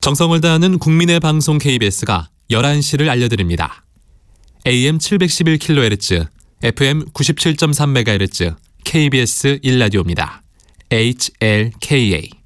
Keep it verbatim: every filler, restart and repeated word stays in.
정성을 다하는 국민의 방송 케이비에스가 열한 시를 알려드립니다. 에이엠 칠백십일 킬로헤르츠, 에프엠 구십칠 점 삼 메가헤르츠, 케이비에스 일 라디오입니다. 에이치엘케이에이